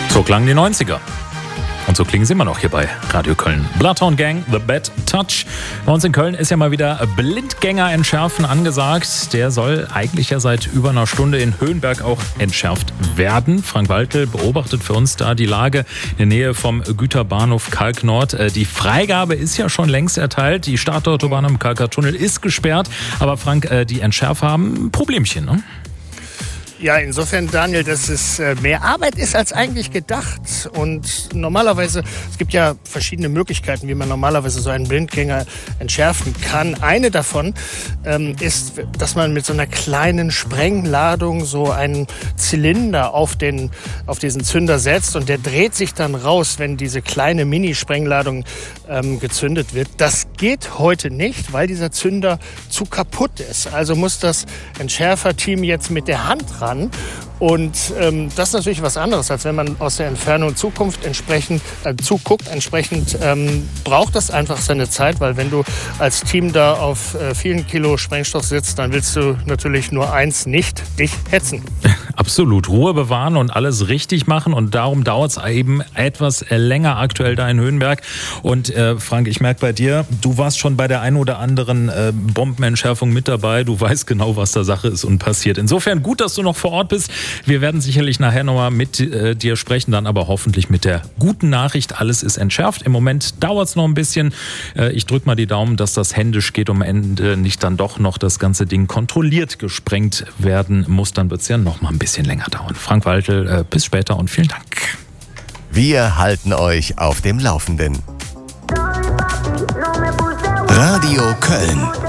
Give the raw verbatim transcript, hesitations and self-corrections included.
So klangen die neunziger. Und so klingen sie immer noch hier bei Radio Köln. Bloodhound Gang, The Bad Touch. Bei uns in Köln ist ja mal wieder Blindgänger entschärfen angesagt. Der soll eigentlich ja seit über einer Stunde in Höhenberg auch entschärft werden. Frank Waltel beobachtet für uns da die Lage in der Nähe vom Güterbahnhof Kalk-Nord. Die Freigabe ist ja schon längst erteilt. Die Startautobahn am Kalker Tunnel ist gesperrt. Aber Frank, die Entschärfer haben ein Problemchen, ne? Ja, insofern, Daniel, dass es mehr Arbeit ist als eigentlich gedacht. Und normalerweise, es gibt ja verschiedene Möglichkeiten, wie man normalerweise so einen Blindgänger entschärfen kann. Eine davon ähm, ist, dass man mit so einer kleinen Sprengladung so einen Zylinder auf, den, auf diesen Zünder setzt und der dreht sich dann raus, wenn diese kleine Mini-Sprengladung ähm, gezündet wird. Das geht heute nicht, weil dieser Zünder zu kaputt ist. Also muss das Entschärferteam jetzt mit der Hand ran. Und ähm, das ist natürlich was anderes, als wenn man aus der Entfernung Zukunft entsprechend äh, zuguckt. Entsprechend ähm, braucht das einfach seine Zeit, weil wenn du als Team da auf äh, vielen Kilo Sprengstoff sitzt, dann willst du natürlich nur eins, nicht dich hetzen. Absolut, Ruhe bewahren und alles richtig machen, und darum dauert es eben etwas länger aktuell da in Höhenberg. Und äh, Frank, ich merke bei dir, du warst schon bei der einen oder anderen äh, Bombenentschärfung mit dabei. Du weißt genau, was da Sache ist und passiert. Insofern gut, dass du noch vor Ort bist. Wir werden sicherlich nachher nochmal mit äh, dir sprechen, dann aber hoffentlich mit der guten Nachricht, alles ist entschärft. Im Moment dauert es noch ein bisschen. Äh, ich drücke mal die Daumen, dass das händisch geht, um am Ende nicht dann doch noch das ganze Ding kontrolliert gesprengt werden muss. Dann wird es ja noch mal ein bisschen länger dauern. Frank Waltel, äh, bis später und vielen Dank. Wir halten euch auf dem Laufenden. Radio Köln.